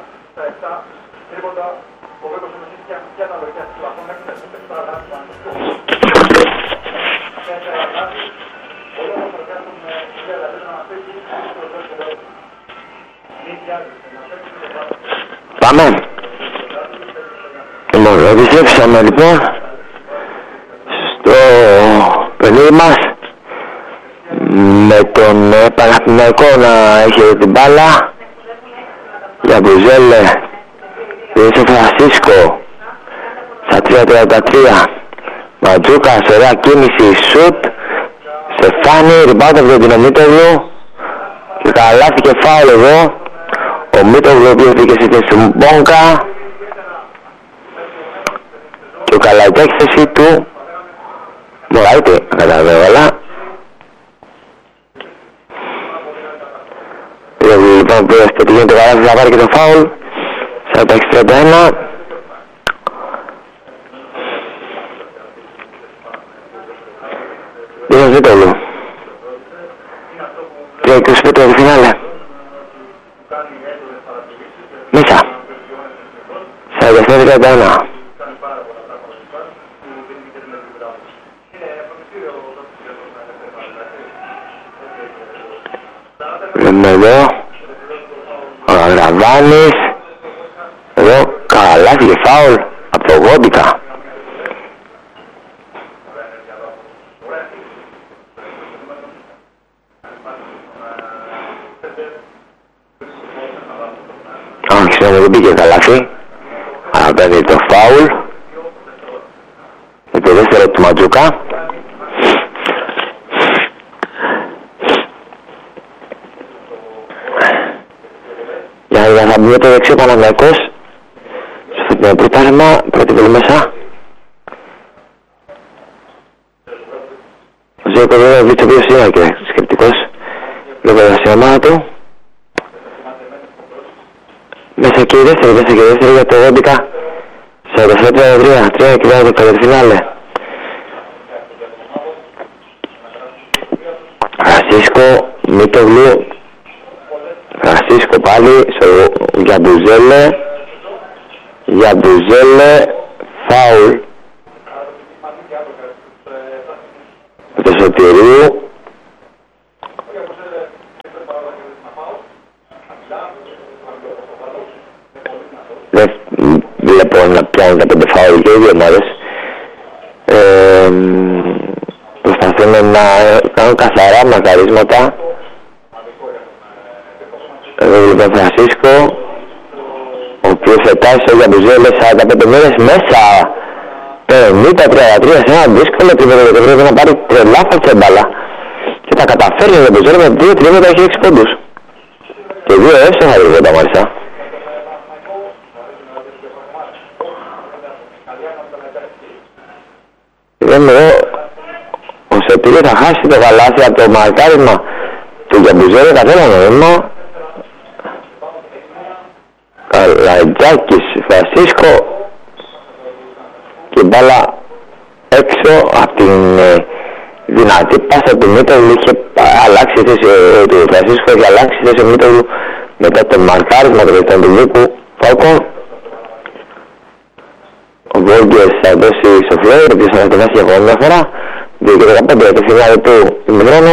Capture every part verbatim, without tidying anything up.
Πάμε. Λοιπόν, επιστρέψαμε λοιπόν στο παιχνίδι μας με τον ε, Παναθηναϊκό να έχει την μπάλα. Για Μπουζέλε, στο Φρανσίσκο στα τρία τριάντα τρία. Ματζούκας, ωραία κίνηση, σουτ. Στεφάνι, ριμπάουντ από τον Μίτογλου και καλάθι και φάουλ εδώ. Ο Μίτογλου ο οποίος μπήκε στη θέση του Μπόγκα και ο Καλαϊτάκης στη θέση του Μωραήτη, καταλαβαίνω, αλλά λοιπόν που πηγαίνει το καλάθι θα πάρει και το φάουλ. σαράντα έξι τριάντα ένα. Δίνω Μίτογλου τρία είκοσι πέντε το φινάλε. Μέσα. σαράντα επτά τριάντα ένα. Λέμε εδώ. Ο Γραβάνης. Εδώ καλάθι και φάουλ από το Γόντικα. Όχι, δεν μπήκε καλάθι. Αλλά παίρνει το φάουλ. Με το δεύτερο του Ματζούκα. Για να θα μπει το δεξί Παναθηναϊκός. Στο φετινό πρωτάθλημα, πρώτη βολή μέσα. Ο Ζέικο βέβαια βίτσο ποιος είναι και σκεπτικός. Λόγω στην ομάδα του. Μέσα και η δεύτερη, μέσα και η δεύτερη για το Γόντικα. σαράντα επτά τριάντα τρία, τρία και τρία το φινάλε. Φρανσίσκο, Μίτογλου. Φρανσίσκο πάλι, για Μπουζέλε. Για Μπουζέλε, φάουλ. Το Σωτηρίου. Δεν βλέπω να πιάνουν τα πέντε φάουλ και οι δύο ομάδες. Ε, προσπαθούν να κάνουν καθαρά μακαρίσματα. Εδώ βλέπω Φρανσίσκο, ο οποίος ετάσσε για Μπουζέλε σαράντα πέντε μέρες μέσα. πενήντα τριάντα τρία σε ένα δύσκολο τρίποντο και πρέπει να πάρει τρελά φατσέμπαλα. Και τα καταφέρνει για Μπουζέλε με δύο τρίποτα έχει έξι πόντους. Και δύο εύστοχα τρίποτα μάλιστα. Λέμε εδώ, ο Σωτήριος θα χάσει το καλάθι από το μαρκάρισμα του Γιαμπουζέλε καθένα νόημα. Καλαϊτζάκης, Φρανσίσκο και μπάλα έξω από την ε, δυνατή πάσα του Μίτογλου. Είχε αλλάξει η θέση ε, του Φρανσίσκο, είχε αλλάξει η θέση του Μίτογλου μετά το μαρκάρισμα του Νίκου Φάλκον. Ο Βόλγκες θα δώσει στο Φλέιρ, ο οποίος θα κατεβάσει για ακόμα μια φορά. δύο και δεκαπέντε το φινάλε του ημιχρόνου.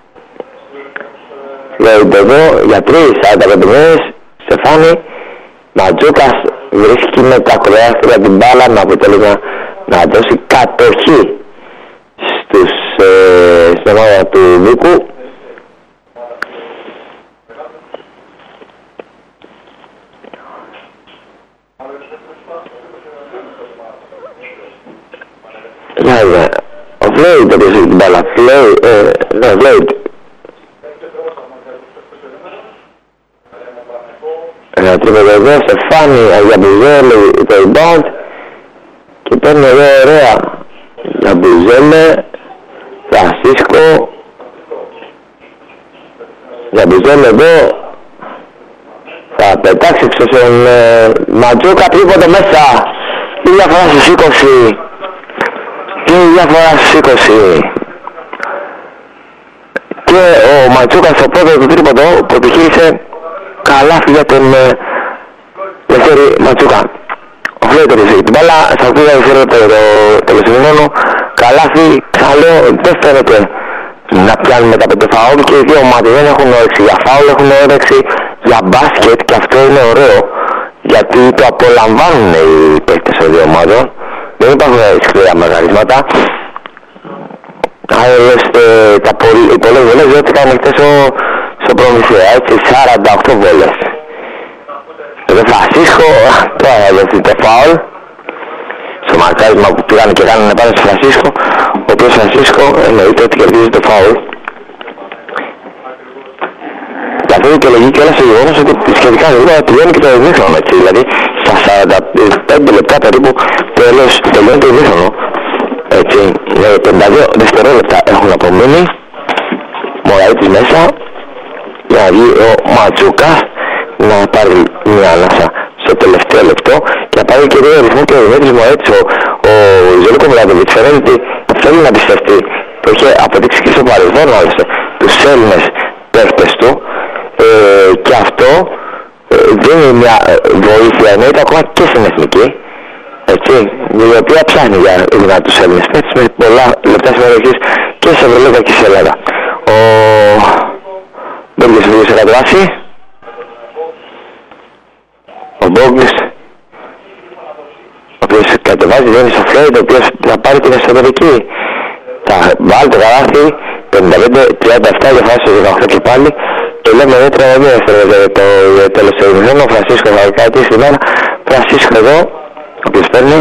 Φλέιρ εδώ για τρεις, σαράντα πέντε μέρες. Στεφάνι. Ματζούκας βρίσκει με τα κολέαστρα την μπάλα με αποτέλεσμα να δώσει κατοχή στους, ε, στην ομάδα του Νίκου. Ναι, ο Φλέιντ όπως έχει την μπάλα. Φλέιντ, ε, ναι, Φλέιντ. Ένα τρίποντο εδώ, Στεφάνι, Γιαμπουζέλε, το rebound. Και παίρνει εδώ ωραία. Γιαμπουζέλε, Φρανσίσκο. Γιαμπουζέλε εδώ. Θα πετάξει έξω στον ε, Ματζούκα, τρίποντο μέσα. Η διαφορά στους είκοσι. Και η διαφορά στους είκοσι. Και ο Ματζούκας στο πρώτο του τρίποντο που επιχείρησε καλάθι για τον Δεύτερη Ματσούκα. Ο Φλέιτερης έχει την μπάλα, στα οποία δευτερόλεπτα το τελεσσιμινόνο. Καλάθι, ξαναλέω, δεν φαίνεται να πιάνουμε τα πέντε φάουλ και οι δύο ομάδες δεν έχουν όρεξη για φάουλ, έχουν όρεξη για μπάσκετ και αυτό είναι ωραίο γιατί το απολαμβάνουν οι παίκτες των δύο ομάδων. Δεν υπάρχουν σκληρά μεγαρίσματα. Άλλωστε τα πολλές, οι πολλές βολές διότι κάνουν χτες στο Προμηθέα, έτσι, σαράντα οκτώ βολές. Το Φρανσίσκο, τώρα θα δώσει το φάουλ. Στο μαρκάρισμα που πήγαν και κάνανε πάνω στο Φρανσίσκο, ο οποίος Φρανσίσκο εννοείται ότι κερδίζει το φάουλ. Γι' αυτό και λογική όλα στο γεγονός ότι σχετικά γρήγορα τελειώνει και το ημίχρονο, έτσι, δηλαδή στα σαράντα πέντε λεπτά περίπου τέλος τελειώνει το ημίχρονο. Έτσι, πενήντα δύο δευτερόλεπτα έχουν απομείνει. Μωραΐτης μέσα για να βγει ο Ματσούκας να πάρει μια ανάσα στο τελευταίο λεπτό και να πάρει και δύο ρυθμό και ο Δημήτρης Μωραΐτης, ο, ο Ζελίκο Βραδοβιτς φαίνεται ότι θέλει να πιστευτεί, το είχε αποδείξει και στο παρελθόν άλλωστε τους Έλληνες παίκτες του ε, και αυτό ε, δίνει μια βοήθεια εννοείται ακόμα και στην εθνική, έτσι, η οποία ψάχνει για δυνατούς Έλληνες παίκτες με πολλά λεπτά συμμετοχής και σε Ευρωλίγα και σε Ελλάδα. Ο Μπέγκες βγήκε σε κατεβάση. Ο Μπόγκες, ο οποίος κατεβάζει, δίνει στο Φλέιντ, ο οποίος θα πάρει την εσωτερική. Θα βάλει το καλάθι, πενήντα πέντε τριάντα επτά για φάση στο δεκαοκτώ και πάλι. Το λέμε εδώ τριάντα δύο δεύτερο το τέλος του ημιχρόνου. Ο Φρανσίσκο θα κάτι στην ώρα. Φρανσίσκο εδώ, ο οποίος παίρνει.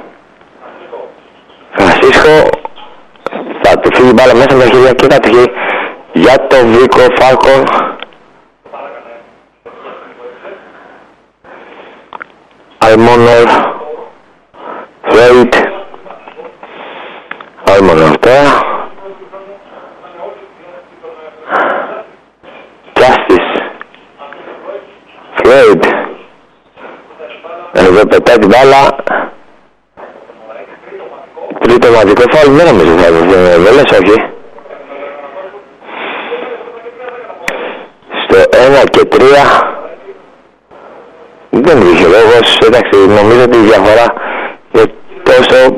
Φρανσίσκο, θα του φύγει μπάλα μέσα με τα χέρια και κατοχή για το Βίκο Φάλκον. Αλμόνορ, Φρέιτ, Αλμόνορ τώρα, Justice, Φρέιτ, εδώ πετάει την μπάλα, τρίτο μαζικό φάουλ, δεν νομίζω θα δει, δεν λες όχι. Στο ένα και τρία, δεν υπήρχε λόγος, εντάξει, νομίζω ότι η διαφορά είναι τόσο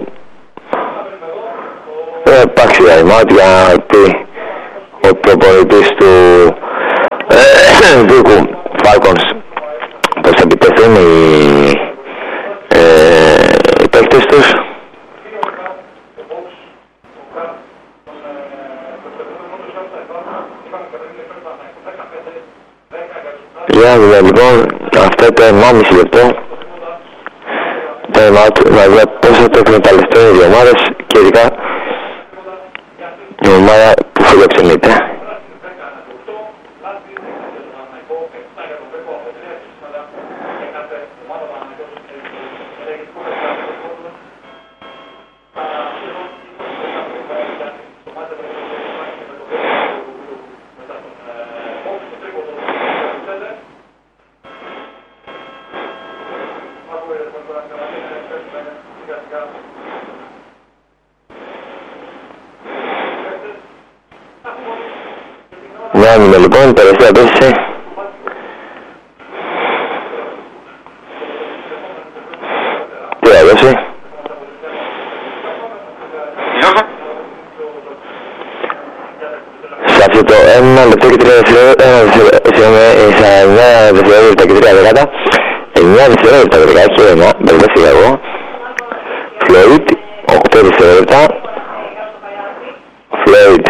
δεν υπάρχει αημάτια για ότι ο προπονητής του ε, Βίκου Φάλκονς πως θα επιτεθούν οι, ε, οι παίκτες τους. Για να δούμε λοιπόν αυτό το ενάμιση λεπτό time out, να δούμε πώς θα το εκμεταλλευτούν οι δύο ομάδες και ειδικά η ομάδα που φιλοξενείται. Μοιάζουμε λοιπόν, τελευταία πέση. Τι έδωσε. Σε αυτό το ένα λεπτό και τρία δευτερόλεπτα, σε εννιά δευτερόλεπτα και τρία δεκάτα, εννιά δευτερόλεπτα δεκάτα και εννιά, μπερδεύτηκα εγώ. Φλόιτ, οκτώ δευτερόλεπτα. Φλόιτ.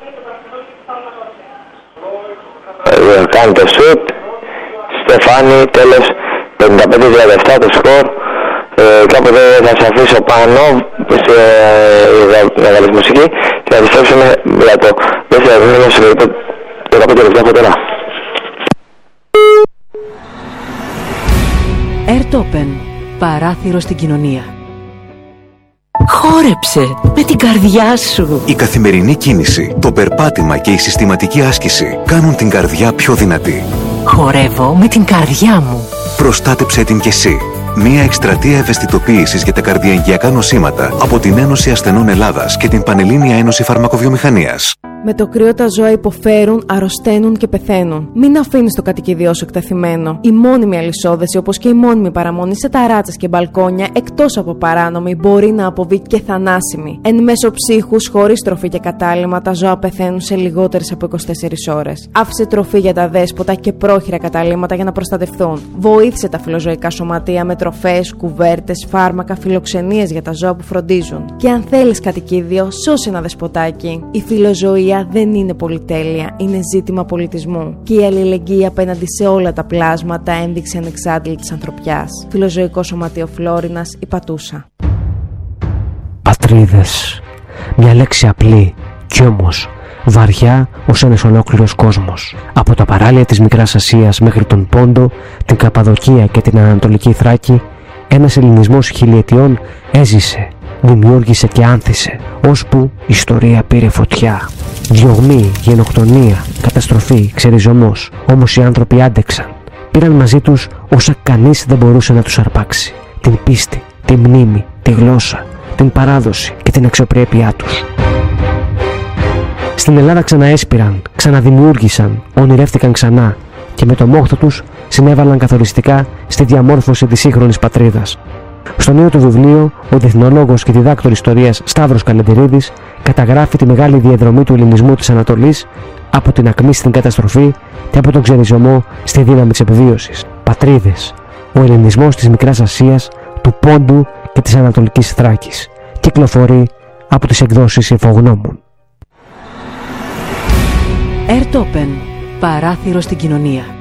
Κάνει το σουτ, Στεφάνι, τέλος πενήντα πέντε τριάντα επτά το σκορ. Ε, κάποτε θα σας αφήσω πάνω σε μεγάλη μουσική και θα επιστρέψουμε για το δεύτερο βήμα σε δεκαπέντε λεπτά από τώρα. Airtopen, παράθυρο στην κοινωνία. Χόρεψε με την καρδιά σου. Η καθημερινή κίνηση, το περπάτημα και η συστηματική άσκηση κάνουν την καρδιά πιο δυνατή. Χορεύω με την καρδιά μου. Προστάτεψέ την κι εσύ. Μία εκστρατεία ευαισθητοποίησης για τα καρδιαγγειακά νοσήματα από την Ένωση Ασθενών Ελλάδας και την Πανελλήνια Ένωση Φαρμακοβιομηχανίας. Με το κρύο τα ζώα υποφέρουν, αρρωσταίνουν και πεθαίνουν. Μην αφήνεις το κατοικίδιό σου εκτεθειμένο. Η μόνιμη αλυσόδεση, όπως και η μόνιμη παραμονή σε ταράτσες και μπαλκόνια, εκτός από παράνομη, μπορεί να αποβεί και θανάσιμη. Εν μέσω ψύχους, χωρίς τροφή και κατάλημα, τα ζώα πεθαίνουν σε λιγότερες από είκοσι τέσσερις ώρες. Άφησε τροφή για τα δέσποτα και πρόχειρα καταλύματα για να προστατευθούν. Βοήθησε τα φιλοζωικά σωματεία με τροφές, κουβέρτες, φάρμακα, φιλοξενίες για τα ζώα που φροντίζουν. Και αν θέλεις κατοικίδιο, σώσε ένα δεσποτάκι. Η φιλοζωία δεν είναι πολυτέλεια, είναι ζήτημα πολιτισμού. Και η αλληλεγγύη απέναντι σε όλα τα πλάσματα ένδειξη ανεξάντλητης ανθρωπιάς. Φιλοζωικό Σωματείο Φλόρινας, η Πατούσα. Πατρίδες. Μια λέξη απλή κι όμως βαριά ως ένας ολόκληρος κόσμος. Από τα παράλια της Μικράς Ασίας μέχρι τον Πόντο, την Καπαδοκία και την Ανατολική Θράκη, ένας ελληνισμός χιλιετιών έζησε, δημιούργησε και άνθησε, ώσπου η ιστορία πήρε φωτιά. Διωγμή, γενοκτονία, καταστροφή, ξεριζωμός. Όμως οι άνθρωποι άντεξαν. Πήραν μαζί τους όσα κανείς δεν μπορούσε να τους αρπάξει. Την πίστη, τη μνήμη, τη γλώσσα, την παράδοση και την αξιοπρέπειά τους. Στην Ελλάδα ξαναέσπηραν, ξαναδημιούργησαν, ονειρεύτηκαν ξανά και με το μόχθο τους συνέβαλαν καθοριστικά στη διαμόρφωση της σύγχρονης πατρίδας. Στο νέο του βιβλίο, ο διεθνολόγος και διδάκτορ ιστορίας Σταύρος Καλεντηρίδης καταγράφει τη μεγάλη διαδρομή του ελληνισμού της Ανατολής από την ακμή στην καταστροφή και από τον ξεριζωμό στη δύναμη της επιβίωσης. Πατρίδες, ο ελληνισμός της Μικράς Ασίας, του Πόντου και της Ανατολικής Θράκης. Κυκλοφορεί από τις εκδόσεις Υφογνώμων. Airtopen, παράθυρο στην κοινωνία.